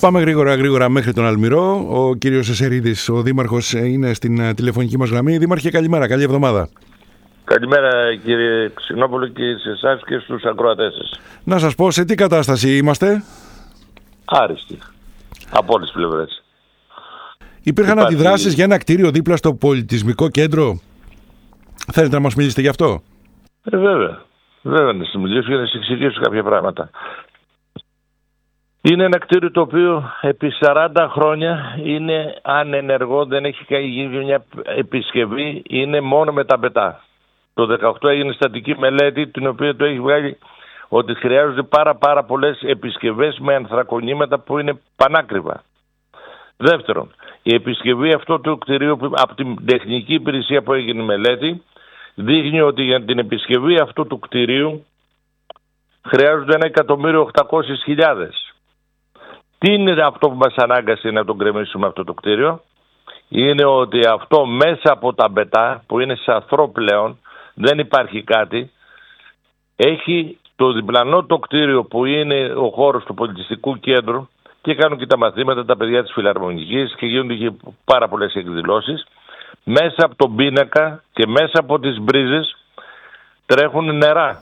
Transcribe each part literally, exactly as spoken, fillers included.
Πάμε γρήγορα γρήγορα μέχρι τον Αλμυρό. Ο κύριος Εσερίδης, ο δήμαρχος, είναι στην τηλεφωνική μας γραμμή. Δήμαρχε, καλημέρα, καλή εβδομάδα. Καλημέρα κύριε Ξινόπουλο και σε εσάς και στους ακροατές σας. Να σας πω, σε τι κατάσταση είμαστε? Άριστοι. Από όλες τις πλευρές. Υπήρχαν Υπάρχει... αντιδράσεις για ένα κτίριο δίπλα στο πολιτισμικό κέντρο. Θέλετε να μας μιλήσετε γι' αυτό? Ε, βέβαια. Βέβαια να σας μιλήσω για να σας εξηγήσω κάποια πράγματα. Είναι ένα κτίριο το οποίο επί σαράντα χρόνια είναι ανενεργό, δεν έχει γίνει μια επισκευή, είναι μόνο με τα μπετά. Το δεκαοκτώ έγινε στατική μελέτη, την οποία το έχει βγάλει ότι χρειάζονται πάρα πάρα πολλές επισκευές με ανθρακονήματα που είναι πανάκριβα. Δεύτερον, η επισκευή αυτού του κτηρίου από την τεχνική υπηρεσία που έγινε η μελέτη δείχνει ότι για την επισκευή αυτού του κτηρίου χρειάζονται ένα εκατομμύριο οκτακόσιες χιλιάδες. Τι είναι αυτό που μας ανάγκασε να τον κρεμίσουμε αυτό το κτίριο? Είναι ότι αυτό μέσα από τα μπετά που είναι σαθρό πλέον, δεν υπάρχει κάτι, έχει το διπλανό το κτίριο που είναι ο χώρος του πολιτιστικού κέντρου και κάνουν και τα μαθήματα τα παιδιά της φιλαρμονικής και γίνονται και πάρα πολλές εκδηλώσεις. Μέσα από τον πίνακα και μέσα από τις μπρίζες τρέχουν νερά.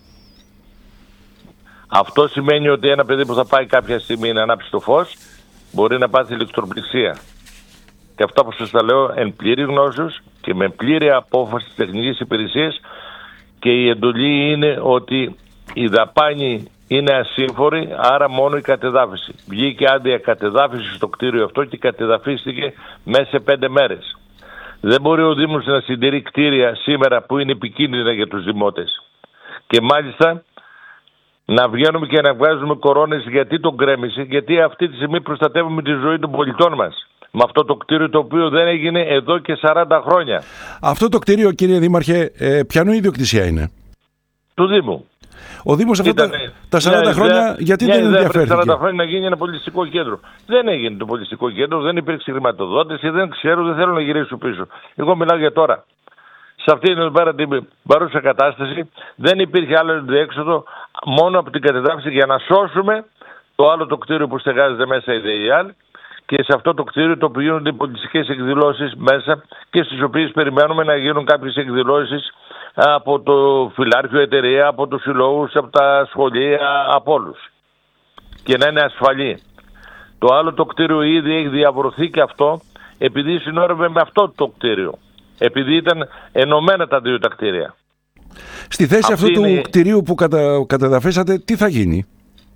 Αυτό σημαίνει ότι ένα παιδί που θα πάει κάποια στιγμή να ανάψει το φως μπορεί να πάθει ηλεκτροπληξία. Και αυτά που σας τα λέω εν πλήρη γνώσεως και με πλήρη απόφαση της τεχνικής υπηρεσίας, και η εντολή είναι ότι η δαπάνη είναι ασύμφορη, άρα μόνο η κατεδάφιση. Βγήκε άδεια κατεδάφιση στο κτίριο αυτό και κατεδαφίστηκε μέσα σε πέντε μέρες. Δεν μπορεί ο Δήμος να συντηρεί κτίρια σήμερα που είναι επικίνδυνα για τους δημότες. Και μάλιστα να βγαίνουμε και να βγάζουμε κορώνες γιατί τον κρέμισε, γιατί αυτή τη στιγμή προστατεύουμε τη ζωή των πολιτών μας. Με αυτό το κτίριο το οποίο δεν έγινε εδώ και σαράντα χρόνια. Αυτό το κτίριο, κύριε Δήμαρχε, ε, ποιανού ιδιοκτησία είναι? Του Δήμου. Ο Δήμος αυτά τα, τα σαράντα μια χρόνια ιδέα, γιατί δεν ενδιαφέρθηκε? σαράντα χρόνια να γίνει ένα πολιτιστικό κέντρο. Δεν έγινε το πολιτιστικό κέντρο, δεν υπήρξε χρηματοδότηση, δεν ξέρω, δεν θέλω να γυρίσω πίσω. Εγώ μιλάω για τώρα. Σε αυτήν εδώ πέρα την παρούσα κατάσταση δεν υπήρχε άλλο διέξοδο μόνο από την κατεδάφιση για να σώσουμε το άλλο το κτίριο που στεγάζεται μέσα η ΔΕΙΑΛ, και σε αυτό το κτίριο το οποίο γίνονται πολιτιστικές εκδηλώσεις μέσα και στις οποίες περιμένουμε να γίνουν κάποιες εκδηλώσεις από το φιλάρχιο εταιρεία, από τους συλλόγους, από τα σχολεία, από όλους. Και να είναι ασφαλή. Το άλλο το κτίριο ήδη έχει διαβρωθεί και αυτό επειδή συνόρευε με αυτό το κτίριο. Επειδή ήταν ενωμένα τα δύο τα κτίρια. Στη θέση Αυτή αυτού είναι... του κτιρίου που κατα... κατεδαφίσατε, τι θα γίνει?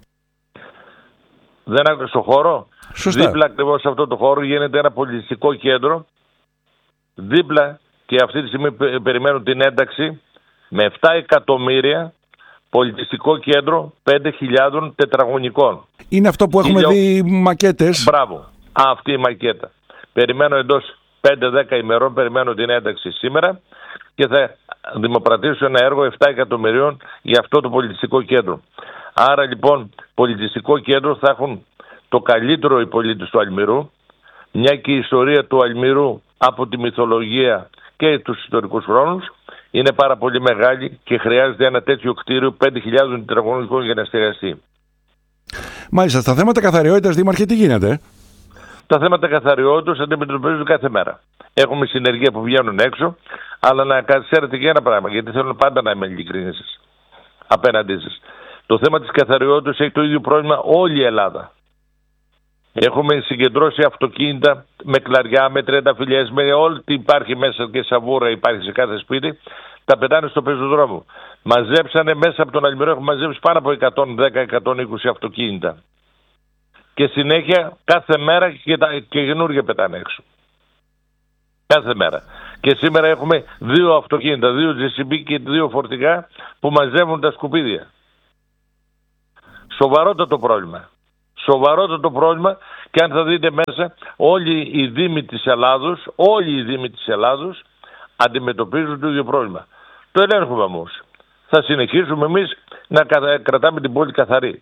Δεν άκουσα στο χώρο. Σωστά. Δίπλα ακριβώς σε αυτό το χώρο γίνεται ένα πολιτιστικό κέντρο. Δίπλα, και αυτή τη στιγμή περιμένουν την ένταξη, με επτά εκατομμύρια πολιτιστικό κέντρο πέντε χιλιάδων τετραγωνικών. Είναι αυτό που έχουμε Ήλιο... δει μακέτες. Μπράβο. Αυτή η μακέτα. Περιμένω εντός πέντε δέκα ημερών, περιμένω την ένταξη σήμερα και θα δημοπρατήσω ένα έργο επτά εκατομμυρίων για αυτό το πολιτιστικό κέντρο. Άρα λοιπόν πολιτιστικό κέντρο θα έχουν το καλύτερο οι πολίτες του Αλμυρού, μια και η ιστορία του Αλμυρού από τη μυθολογία και τους ιστορικούς χρόνους είναι πάρα πολύ μεγάλη και χρειάζεται ένα τέτοιο κτίριο πέντε χιλιάδων τετραγωνικών για να στεγαστεί. Μάλιστα, στα θέματα καθαριότητας, Δήμαρχε, τι γίνεται? Τα θέματα καθαριότητας αντιμετωπίζουν κάθε μέρα. Έχουμε συνεργεία που βγαίνουν έξω, αλλά να ξέρετε και ένα πράγμα, γιατί θέλω πάντα να είμαι ειλικρινής απέναντί σας. Το θέμα της καθαριότητας έχει το ίδιο πρόβλημα όλη η Ελλάδα. Έχουμε συγκεντρώσει αυτοκίνητα με κλαριά, με τρενταφυλλιές, με ό,τι υπάρχει μέσα και σαβούρα υπάρχει σε κάθε σπίτι, τα πετάνε στο πεζοδρόμο. Μαζέψανε μέσα από τον Αλμυρό, έχουν μαζέψει πάνω από εκατόν δέκα με εκατόν είκοσι αυτοκίνητα. Και συνέχεια κάθε μέρα και, τα, και καινούργια πετάνε έξω. Κάθε μέρα. Και σήμερα έχουμε δύο αυτοκίνητα, δύο τζι σι μπι και δύο φορτηγά που μαζεύουν τα σκουπίδια. Σοβαρότατο πρόβλημα. Σοβαρότατο πρόβλημα, και αν θα δείτε μέσα όλοι οι δήμοι της Ελλάδος, όλοι οι δήμοι της Ελλάδος αντιμετωπίζουν το ίδιο πρόβλημα. Το ελέγχουμε όμως. Θα συνεχίσουμε εμείς να κρατάμε την πόλη καθαρή.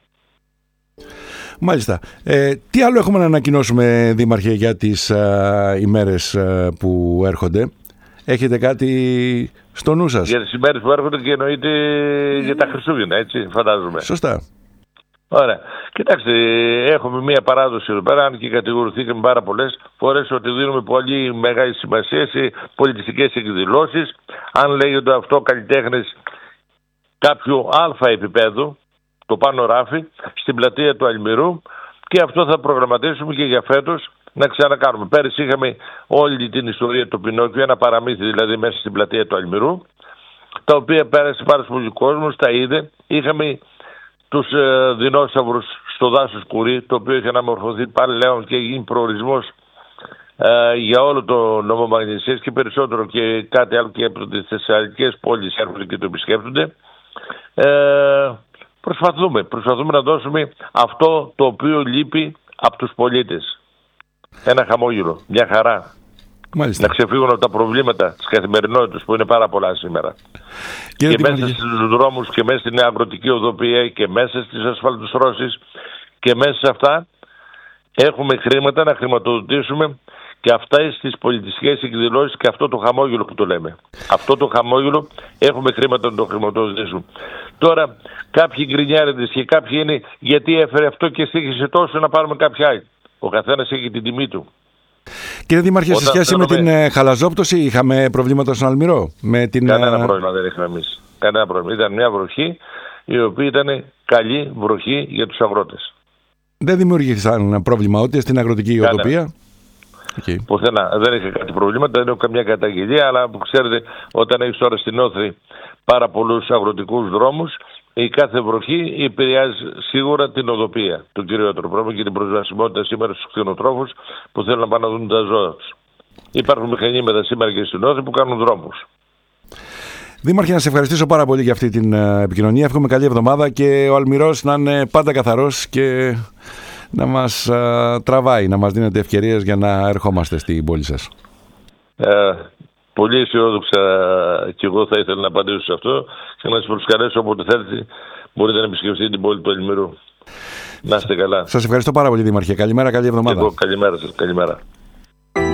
Μάλιστα. Ε, τι άλλο έχουμε να ανακοινώσουμε, Δήμαρχε, για τις α, ημέρες α, που έρχονται? Έχετε κάτι στο νου σας? Για τις ημέρες που έρχονται και εννοείται για τα Χριστούγεννα, έτσι φαντάζομαι. Σωστά. Ωραία. Κοιτάξτε, έχουμε μία παράδοση εδώ πέρα, αν και κατηγορηθήκαμε πάρα πολλές φορές ότι δίνουμε πολύ μεγάλη σημασία σε πολιτιστικές εκδηλώσεις. Αν λέγεται αυτό καλλιτέχνες κάποιου αλφα επίπεδου, το πάνω ράφι, στην πλατεία του Αλμυρού, και αυτό θα προγραμματίσουμε και για φέτος να ξανακάνουμε. Πέρυσι είχαμε όλη την ιστορία του Πινόκιου, ένα παραμύθι δηλαδή μέσα στην πλατεία του Αλμυρού, τα οποία πέρασε πάρα πολύ κόσμος, τα είδε. Είχαμε τους ε, δεινόσαυρους στο δάσος Κουρί, το οποίο είχε αναμορφωθεί πάλι λέον και γίνει προορισμός ε, για όλο το νομό Μαγνησίας και περισσότερο και κάτι άλλο, και από τις θεσσαλικές πόλεις έρχονται και το επισκέπτονται. Ε, προσπαθούμε, προσπαθούμε να δώσουμε αυτό το οποίο λείπει από τους πολίτες. Ένα χαμόγελο, μια χαρά. Μάλιστα. Να ξεφύγουν από τα προβλήματα της καθημερινότητας που είναι πάρα πολλά σήμερα. Κύριε και μέσα στους δρόμους και μέσα στην αγροτική οδοπία και μέσα στις ασφαλτοστρώσεις και μέσα σε αυτά έχουμε χρήματα να χρηματοδοτήσουμε και αυτά στις πολιτιστικές εκδηλώσεις και αυτό το χαμόγελο που το λέμε. Αυτό το χαμόγελο έχουμε χρήματα να το χρηματοδοτήσουμε. Τώρα κάποιοι γκρινιάριδες και κάποιοι είναι γιατί έφερε αυτό και στήχησε τόσο να πάρουμε κάποια άλλη. Ο καθένας έχει την τιμή του. Κύριε Δήμαρχε, σε σχέση θέλουμε... με την ε, χαλαζόπτωση είχαμε προβλήματα στον Αλμυρό? Με την, Κανένα ε... πρόβλημα δεν είχαμε εμείς. Κανένα πρόβλημα. Ήταν μια βροχή η οποία ήταν καλή βροχή για τους αγρότες. Δεν δημιουργήθηκαν πρόβλημα ούτε στην αγροτική οδοπία? Okay. Πουθενά. Δεν είχε κάτι προβλήματα, δεν έχω καμιά καταγγελία, αλλά ξέρετε, όταν έχεις τώρα στην Όθρη πάρα πολλούς αγροτικούς δρόμους, η κάθε βροχή επηρεάζει σίγουρα την οδοπία, το κυριότερο πρόβλημα, και την προσβασιμότητα σήμερα στους κτηνοτρόφους που θέλουν να πάνε να δουν τα ζώα τους. Υπάρχουν μηχανήματα σήμερα και στην Όθρη που κάνουν δρόμους. Δήμαρχε, να σε ευχαριστήσω πάρα πολύ για αυτή την επικοινωνία. Εύχομαι καλή εβδομάδα και ο Αλμυρός να είναι πάντα καθαρός και να μας α, τραβάει, να μας δίνετε ευκαιρίες για να ερχόμαστε στην πόλη σας. Ε, πολύ αισιόδοξα και εγώ θα ήθελα να απαντήσω σε αυτό και να σας προσκαλέσω όποτε θέλετε μπορείτε να επισκεφτείτε την πόλη του Αλμυρού. Να είστε καλά. Σας ευχαριστώ πάρα πολύ, Δήμαρχε. Καλημέρα, καλή εβδομάδα. Εγώ, καλημέρα σας. Καλημέρα.